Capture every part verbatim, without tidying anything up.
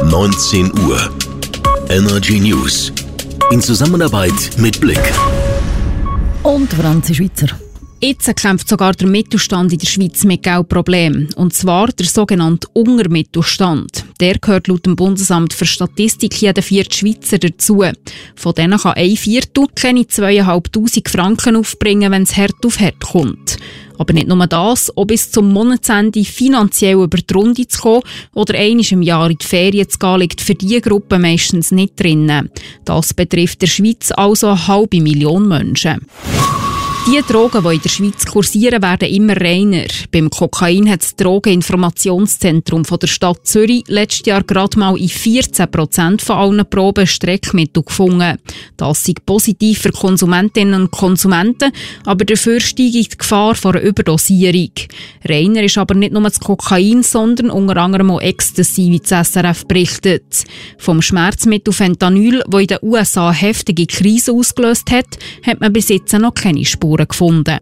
neunzehn Uhr. Energy News. In Zusammenarbeit mit Blick. Und Franzi Schweizer. Jetzt kämpft sogar der Mittelstand in der Schweiz mit Geldproblemen. Und zwar der sogenannte Untermittelstand. Der gehört laut dem Bundesamt für Statistik jeder vierte Schweizer dazu. Von denen kann ein Viertel keine zweitausendfünfhundert Franken aufbringen, wenn es hart auf hart kommt. Aber nicht nur das, auch bis zum Monatsende finanziell über die Runde zu kommen oder einmal im Jahr in die Ferien zu gehen, liegt für diese Gruppe meistens nicht drin. Das betrifft der Schweiz also eine halbe Million Menschen. Die Drogen, die in der Schweiz kursieren, werden immer reiner. Beim Kokain hat das Drogeninformationszentrum von der Stadt Zürich letztes Jahr gerade mal in vierzehn Prozent von allen Proben Streckmittel gefunden. Das ist positiv für Konsumentinnen und Konsumenten, aber dafür steigt die Gefahr vor einer Überdosierung. Reiner ist aber nicht nur das Kokain, sondern unter anderem auch Ecstasy, wie das S R F berichtet. Vom Schmerzmittel Fentanyl, das in den U S A eine heftige Krise ausgelöst hat, hat man bis jetzt noch keine Spuren gefunden.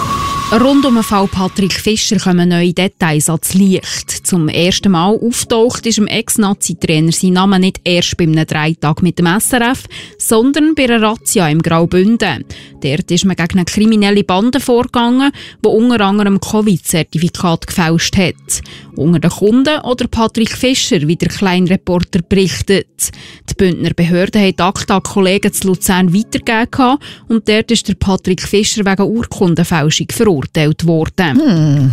Rund um den Fall Patrick Fischer kommen neue Details ans Licht. Zum ersten Mal auftaucht ist dem Ex-Nazi-Trainer sein Name nicht erst bei einem Dreitag mit dem S R F, sondern bei einer Razzia im Graubünden. Dort ist man gegen eine kriminelle Bande vorgegangen, die unter anderem Covid-Zertifikat gefälscht hat. Unter den Kunden oder Patrick Fischer, wie der Kleinreporter berichtet. Die Bündner Behörden haben die Akte an Kollegen zu Luzern weitergegeben und dort ist der Patrick Fischer wegen Urkundenfälschung verurteilt worden. Hm.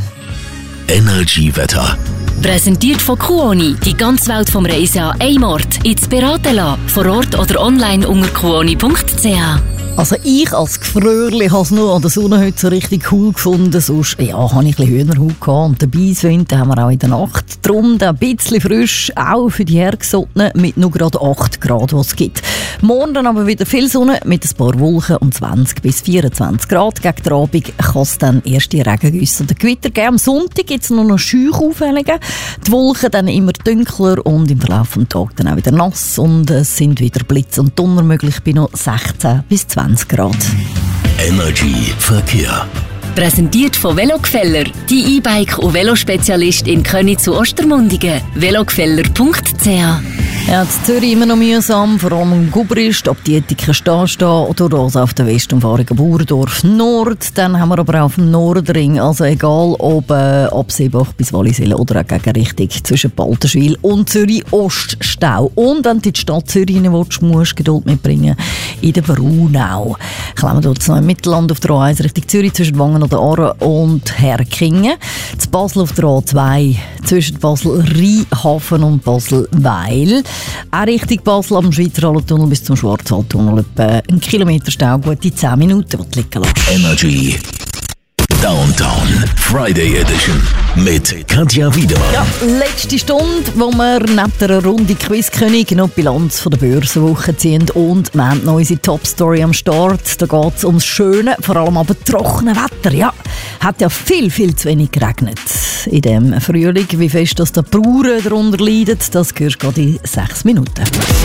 Energy-Wetter. Präsentiert von Kuoni. Die ganze Welt vom Reisen an einem Ort. Jetzt beraten lassen. Vor Ort oder online unter kuoni punkt c h. Also ich als Gefröhrli habe es nur an der Sonne heute so richtig cool gefunden. Sonst ja, habe ich ein bisschen Hühnerhaut gehabt. Und den Beiswind haben wir auch in der Nacht. Darum ein bisschen frisch, auch für die Hergesottenen, mit nur gerade acht Grad, was es gibt. Morgen dann aber wieder viel Sonne mit ein paar Wolken und zwanzig bis vierundzwanzig Grad. Gegen den Abend kann es dann erste Regengüsse oder Gewitter geben. Am Sonntag gibt es nur noch Scheuchauffällige. Die Wolken dann immer dunkler und im Verlauf des Tages dann auch wieder nass. Und es sind wieder Blitz und Donner möglich bei noch sechzehn bis zwanzig Grad. Energy Verkehr. Präsentiert von Velogefeller, die E-Bike- und Velospezialist in Köniz zu Ostermundigen. velogefeller punkt c h. Ja, in Zürich immer noch mühsam, vor allem im Gubrist, ob die Etiken stehen stehen oder also auf der Westumfahrung Bauerdorf Nord. Dann haben wir aber auch auf dem Nordring, also egal ob äh, ab Seebach bis Wallisellen oder auch gegen Richtung zwischen Baltenschwil und Zürich Ost Stau. Und wenn du in die Stadt Zürich rein willst, musst du Geduld mitbringen in der Braunau. Klemmen wir dort noch im Mittelland auf der A eins Richtung Zürich zwischen Wangen oder Aare und Herkingen. Zu Basel auf der A zwei zwischen Basel-Rheinhafen und Basel-Weil. Auch Richtung Basel am Schweizer Hallentunnel bis zum Schwarzwaldtunnel etwa ein Kilometer Stau, gute zehn Minuten, die du liegen lässt. Energy Downtown Friday Edition mit Katja Wiedemann. Ja, letzte Stunde, wo wir neben der Runde Quizkönig noch die Bilanz von der Börsenwoche ziehen und wir haben noch unsere Top-Story am Start. Da geht es ums schöne, vor allem aber trockene Wetter. Ja, hat ja viel, viel zu wenig geregnet in diesem Frühling. Wie fest dass der Bauern darunter leidet, das hörst du gerade in sechs Minuten.